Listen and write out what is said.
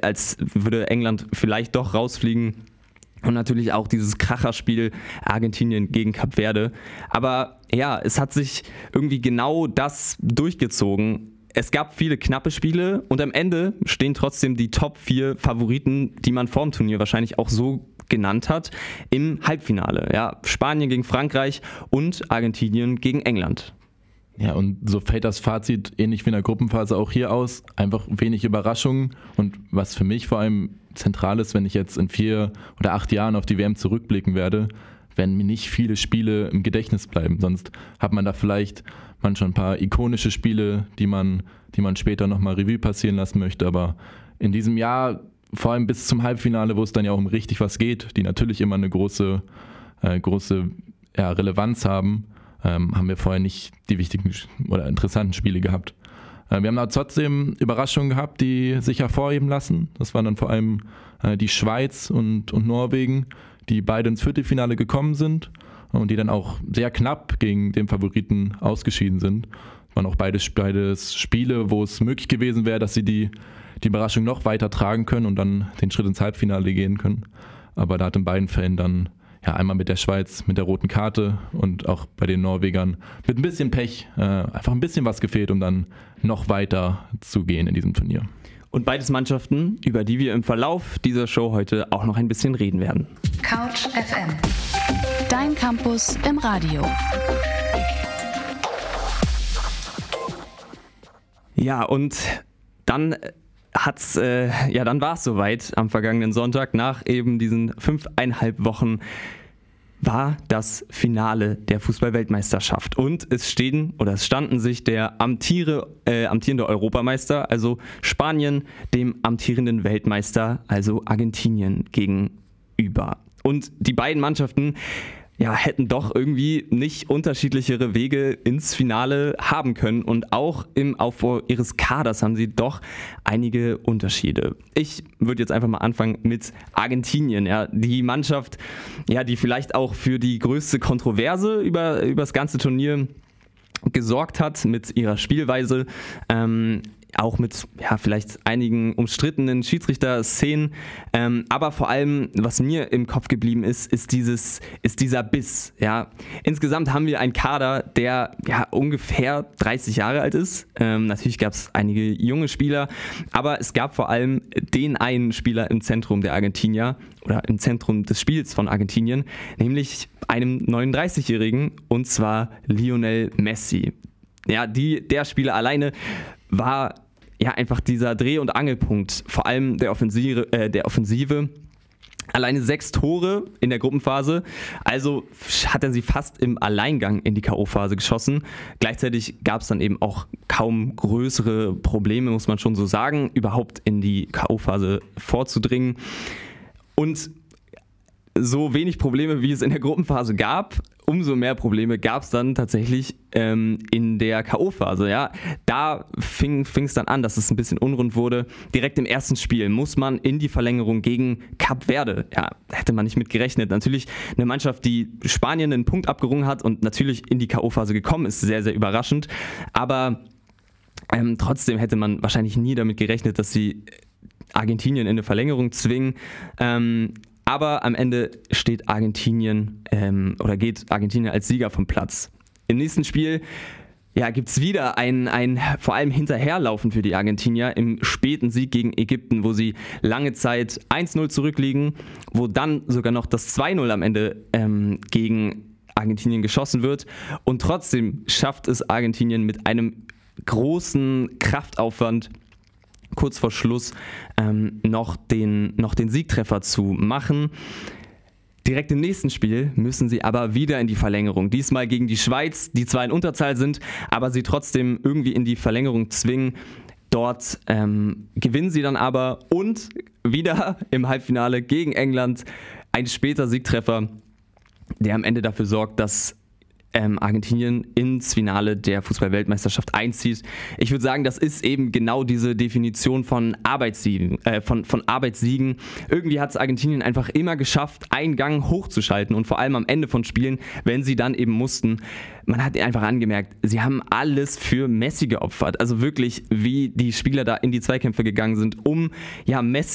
als würde England vielleicht doch rausfliegen. Und natürlich auch dieses Kracherspiel Argentinien gegen Kap Verde. Aber ja, es hat sich irgendwie genau das durchgezogen. Es gab viele knappe Spiele und am Ende stehen trotzdem die Top 4 Favoriten, die man vor dem Turnier wahrscheinlich auch so genannt hat, im Halbfinale. Ja, Spanien gegen Frankreich und Argentinien gegen England. Ja, und so fällt das Fazit ähnlich wie in der Gruppenphase auch hier aus. Einfach wenig Überraschungen und was für mich vor allem zentral ist, wenn ich jetzt in 4 oder 8 Jahren auf die WM zurückblicken werde, werden mir nicht viele Spiele im Gedächtnis bleiben. Sonst hat man da vielleicht schon ein paar ikonische Spiele, die man später nochmal Revue passieren lassen möchte. Aber in diesem Jahr, vor allem bis zum Halbfinale, wo es dann ja auch um richtig was geht, die natürlich immer eine große Relevanz haben, haben wir vorher nicht die wichtigen oder interessanten Spiele gehabt. Wir haben da trotzdem Überraschungen gehabt, die sich hervorheben lassen. Das waren dann vor allem die Schweiz und Norwegen, die beide ins Viertelfinale gekommen sind und die dann auch sehr knapp gegen den Favoriten ausgeschieden sind. Das waren auch beides Spiele, wo es möglich gewesen wäre, dass sie die Überraschung noch weiter tragen können und dann den Schritt ins Halbfinale gehen können. Aber da hat in beiden Fällen dann einmal mit der Schweiz mit der roten Karte und auch bei den Norwegern mit ein bisschen Pech einfach ein bisschen was gefehlt, um dann noch weiter zu gehen in diesem Turnier. Und beides Mannschaften, über die wir im Verlauf dieser Show heute auch noch ein bisschen reden werden. Couch FM. Dein Campus im Radio. Ja, und dann war es soweit am vergangenen Sonntag. Nach eben diesen 5,5 Wochen war das Finale der Fußball-Weltmeisterschaft. Und es standen sich der amtierende Europameister, also Spanien, dem amtierenden Weltmeister, also Argentinien, gegenüber. Und die beiden Mannschaften hätten doch irgendwie nicht unterschiedlichere Wege ins Finale haben können. Und auch im Aufbau ihres Kaders haben sie doch einige Unterschiede. Ich würde jetzt einfach mal anfangen mit Argentinien. Ja, die Mannschaft, die vielleicht auch für die größte Kontroverse über das ganze Turnier gesorgt hat mit ihrer Spielweise. Auch mit vielleicht einigen umstrittenen Schiedsrichter-Szenen. Aber vor allem, was mir im Kopf geblieben ist dieser Biss. Ja. Insgesamt haben wir einen Kader, der ungefähr 30 Jahre alt ist. Natürlich gab es einige junge Spieler, aber es gab vor allem den einen Spieler im Zentrum der Argentinier oder im Zentrum des Spiels von Argentinien, nämlich einem 39-Jährigen, und zwar Lionel Messi. Ja, der Spieler alleine war einfach dieser Dreh- und Angelpunkt, vor allem der Offensive. Alleine 6 Tore in der Gruppenphase, also hat er sie fast im Alleingang in die K.O.-Phase geschossen. Gleichzeitig gab es dann eben auch kaum größere Probleme, muss man schon so sagen, überhaupt in die K.O.-Phase vorzudringen. Und so wenig Probleme, wie es in der Gruppenphase gab, umso mehr Probleme gab es dann tatsächlich in der K.O.-Phase. Ja. Da fing es dann an, dass es ein bisschen unrund wurde. Direkt im ersten Spiel muss man in die Verlängerung gegen Kap Verde. Ja, hätte man nicht mit gerechnet. Natürlich eine Mannschaft, die Spanien einen Punkt abgerungen hat und natürlich in die K.O.-Phase gekommen ist, sehr, sehr überraschend. Aber trotzdem hätte man wahrscheinlich nie damit gerechnet, dass sie Argentinien in eine Verlängerung zwingen. Aber am Ende steht Argentinien geht Argentinien als Sieger vom Platz. Im nächsten Spiel gibt es wieder ein vor allem Hinterherlaufen für die Argentinier im späten Sieg gegen Ägypten, wo sie lange Zeit 1-0 zurückliegen, wo dann sogar noch das 2-0 am Ende gegen Argentinien geschossen wird. Und trotzdem schafft es Argentinien mit einem großen Kraftaufwand kurz vor Schluss noch den Siegtreffer zu machen. Direkt im nächsten Spiel müssen sie aber wieder in die Verlängerung. Diesmal gegen die Schweiz, die zwar in Unterzahl sind, aber sie trotzdem irgendwie in die Verlängerung zwingen. Dort gewinnen sie dann aber und wieder im Halbfinale gegen England ein später Siegtreffer, der am Ende dafür sorgt, dass Argentinien ins Finale der Fußball-Weltmeisterschaft einzieht. Ich würde sagen, das ist eben genau diese Definition von Arbeitssiegen. Irgendwie hat es Argentinien einfach immer geschafft, einen Gang hochzuschalten und vor allem am Ende von Spielen, wenn sie dann eben mussten, man hat einfach angemerkt, sie haben alles für Messi geopfert. Also wirklich, wie die Spieler da in die Zweikämpfe gegangen sind, um